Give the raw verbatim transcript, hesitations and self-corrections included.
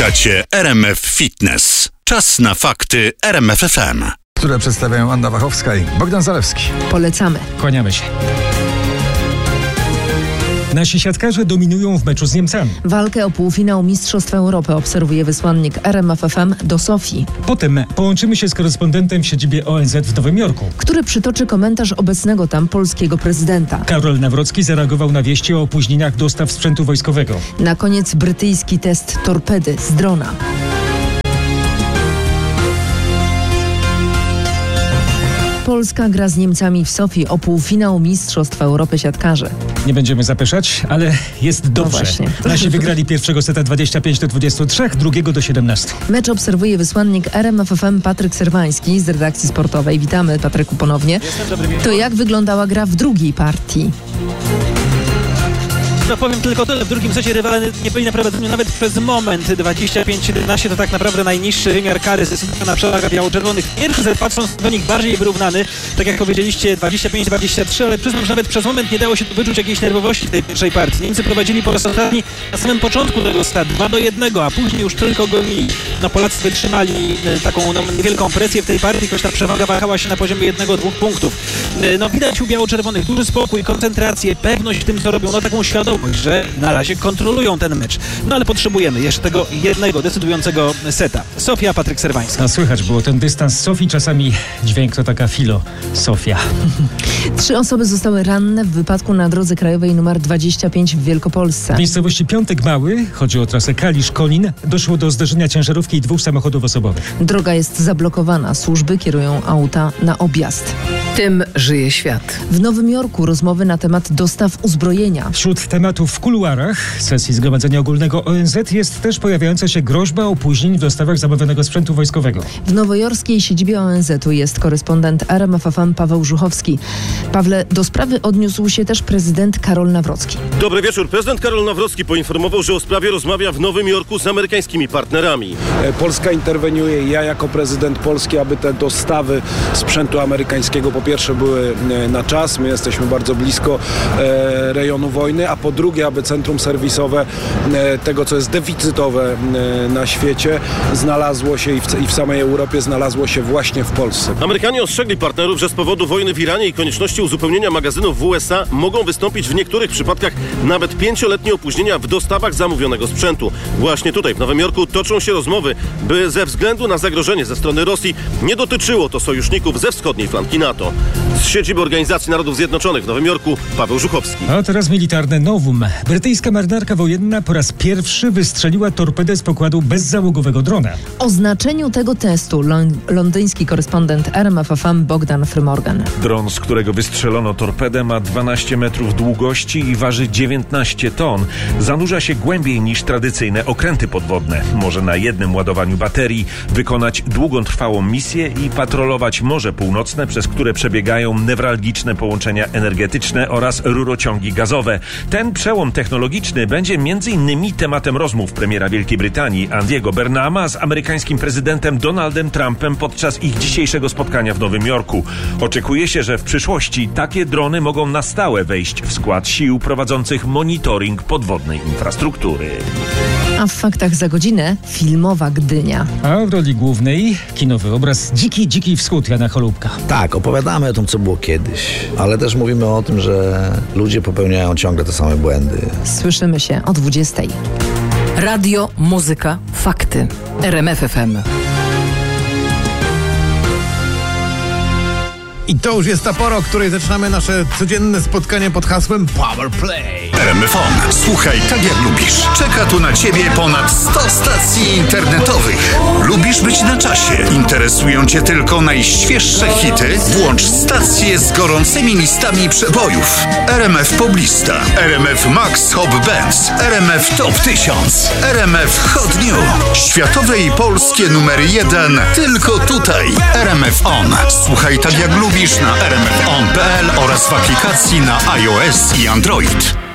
Słuchacie R M F Fitness. Czas na fakty R M F F M, które przedstawiają Anna Wachowska i Bogdan Zalewski. Polecamy. Kłaniamy się. Nasi siatkarze dominują w meczu z Niemcami. Walkę o półfinał Mistrzostw Europy obserwuje wysłannik R M F F M do Sofii. Potem połączymy się z korespondentem w siedzibie O N Z w Nowym Jorku, który przytoczy komentarz obecnego tam polskiego prezydenta. Karol Nawrocki zareagował na wieści o opóźnieniach dostaw sprzętu wojskowego. Na koniec brytyjski test torpedy z drona. Polska gra z Niemcami w Sofii o półfinał Mistrzostw Europy siatkarzy. Nie będziemy zapeszać, ale jest dobrze. No Nasi wygrali pierwszego seta dwadzieścia pięć do dwudziestu trzech, drugiego do siedemnastu. Mecz obserwuje wysłannik R M F F M Patryk Serwański z redakcji sportowej. Witamy, Patryku, ponownie. To jak wyglądała gra w drugiej partii? No powiem tylko tyle, w drugim secie rywale nie byli na prowadzeniu nawet przez moment. dwadzieścia pięć siedemnaście to tak naprawdę najniższy wymiar kary, zdecydowana przewaga biało-czerwonych. Pierwszy set, patrząc do nich, bardziej wyrównany, tak jak powiedzieliście, dwadzieścia pięć dwadzieścia trzy, ale przyznam, że nawet przez moment nie dało się tu wyczuć jakiejś nerwowości w tej pierwszej partii. Niemcy prowadzili po raz ostatni na samym początku tego seta dwa do jednego, a później już tylko gonili. No Polacy wytrzymali taką no, niewielką presję w tej partii, choć ta przewaga wahała się na poziomie jednego dwóch punktów. No widać u biało-czerwonych duży spokój, koncentrację, pewność w tym, co robią, no taką świadomość, że na razie kontrolują ten mecz. No ale potrzebujemy jeszcze tego jednego decydującego seta. Sofia, Patryk Serwański. A słychać było ten dystans Sofii, czasami dźwięk to taka filo. Sofia. Trzy osoby zostały ranne w wypadku na drodze krajowej nr dwadzieścia pięć w Wielkopolsce. W miejscowości Piątek Mały, chodzi o trasę Kalisz-Konin, doszło do zderzenia ciężarówki i dwóch samochodów osobowych. Droga jest zablokowana. Służby kierują auta na objazd. Tym żyje świat. W Nowym Jorku rozmowy na temat dostaw uzbrojenia. Wśród tematów w kuluarach sesji Zgromadzenia Ogólnego O N Z jest też pojawiająca się groźba opóźnień w dostawach zamawianego sprzętu wojskowego. W nowojorskiej siedzibie O N Z-u jest korespondent R M F F M Paweł Żuchowski. Pawle, do sprawy odniósł się też prezydent Karol Nawrocki. Dobry wieczór. Prezydent Karol Nawrocki poinformował, że o sprawie rozmawia w Nowym Jorku z amerykańskimi partnerami. Polska interweniuje, ja jako prezydent Polski, aby te dostawy sprzętu amerykańskiego po pierwsze były na czas, my jesteśmy bardzo blisko e, rejonu wojny, a po drugie, aby centrum serwisowe e, tego, co jest deficytowe e, na świecie, znalazło się i w, i w samej Europie znalazło się właśnie w Polsce. Amerykanie ostrzegli partnerów, że z powodu wojny w Iranie i konieczności uzupełnienia magazynów w U S A mogą wystąpić w niektórych przypadkach nawet pięcioletnie opóźnienia w dostawach zamówionego sprzętu. Właśnie tutaj w Nowym Jorku toczą się rozmowy, by ze względu na zagrożenie ze strony Rosji nie dotyczyło to sojuszników ze wschodniej flanki NATO. Z siedziby Organizacji Narodów Zjednoczonych w Nowym Jorku Paweł Żuchowski. A teraz militarne nowum. Brytyjska marynarka wojenna po raz pierwszy wystrzeliła torpedę z pokładu bezzałogowego drona. O znaczeniu tego testu lon- londyński korespondent R M F F M Bogdan Frymorgan. Dron, z którego wystrzelono torpedę, ma dwanaście metrów długości i waży dziewiętnaście ton. Zanurza się głębiej niż tradycyjne okręty podwodne. Może na jednym ładowaniu baterii wykonać długotrwałą misję i patrolować Morze Północne, przez które przebiegają newralgiczne połączenia energetyczne oraz rurociągi gazowe. Ten przełom technologiczny będzie między innymi tematem rozmów premiera Wielkiej Brytanii Andiego Burnhama z amerykańskim prezydentem Donaldem Trumpem podczas ich dzisiejszego spotkania w Nowym Jorku. Oczekuje się, że w przyszłości takie drony mogą na stałe wejść w skład sił prowadzących monitoring podwodnej infrastruktury. A w faktach za godzinę filmowa Gdynia. A w roli głównej kinowy obraz Dziki, Dziki Wschód Jana Cholubka. Tak, opowiadamy o tym, co było kiedyś, ale też mówimy o tym, że ludzie popełniają ciągle te same błędy. Słyszymy się o dwudziestej. Radio, muzyka, fakty. R M F F M. I to już jest ta pora, o której zaczynamy nasze codzienne spotkanie pod hasłem Power Play. R M F on. Słuchaj tak jak lubisz. Czeka tu na Ciebie ponad sto stacji internetowych. Lubisz być na czasie? Interesują Cię tylko najświeższe hity? Włącz stację z gorącymi listami przebojów. R M F Poblista, R M F Max Hot Bands, R M F Top tysiąc, R M F Hot New. Światowe i polskie numer jeden tylko tutaj. R M F On. Słuchaj tak jak lubisz na r m f on kropka p l oraz w aplikacji na iOS i Android.